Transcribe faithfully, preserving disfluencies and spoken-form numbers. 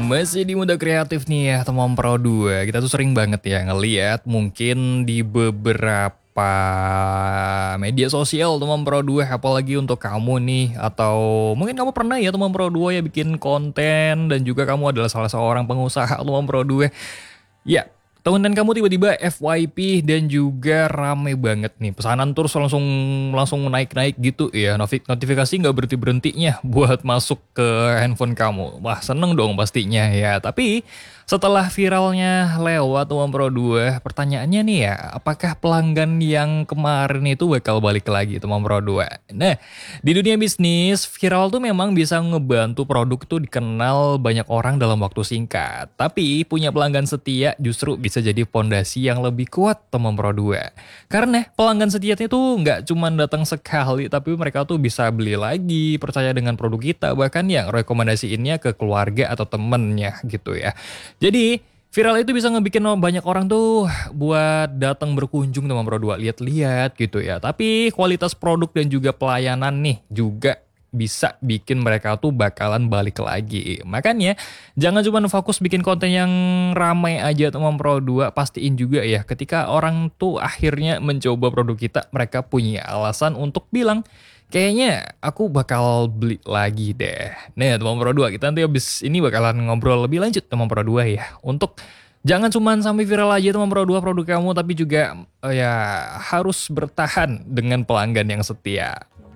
Masih di Muda Kreatif nih ya teman Pro dua. Kita tuh sering banget ya ngeliat mungkin di beberapa media sosial teman Pro dua, apalagi untuk kamu nih, atau mungkin kamu pernah ya teman Pro dua ya bikin konten dan juga kamu adalah salah seorang pengusaha teman Pro dua. Ya, konten kamu tiba-tiba F Y P dan juga rame banget nih. Pesanan terus langsung langsung naik-naik gitu ya. Notif- Notifikasi nggak berhenti-berhentinya buat masuk ke handphone kamu. Wah, seneng dong pastinya ya. Tapi setelah viralnya lewat Uang Pro dua, pertanyaannya nih ya, apakah pelanggan yang kemarin itu bakal balik lagi Uang Pro dua? Nah, di dunia bisnis, viral tuh memang bisa ngebantu produk tuh dikenal banyak orang dalam waktu singkat. Tapi punya pelanggan setia justru bisa jadi fondasi yang lebih kuat teman Pro dua. Karena pelanggan setianya tuh nggak cuma datang sekali, tapi mereka tuh bisa beli lagi, percaya dengan produk kita, bahkan yang rekomendasiinnya ke keluarga atau temennya gitu ya. Jadi viral itu bisa ngebikin banyak orang tuh buat datang berkunjung teman Pro dua, lihat-lihat gitu ya. Tapi kualitas produk dan juga pelayanan nih juga bisa bikin mereka tuh bakalan balik lagi. Makanya jangan cuma fokus bikin konten yang ramai aja teman Pro dua, pastiin juga ya ketika orang tuh akhirnya mencoba produk kita, mereka punya alasan untuk bilang, kayaknya aku bakal beli lagi deh. Nah teman Pro dua, kita nanti habis ini bakalan ngobrol lebih lanjut teman Pro dua ya. Untuk jangan cuma sampai viral aja teman Pro dua produk kamu, tapi juga eh, ya harus bertahan dengan pelanggan yang setia.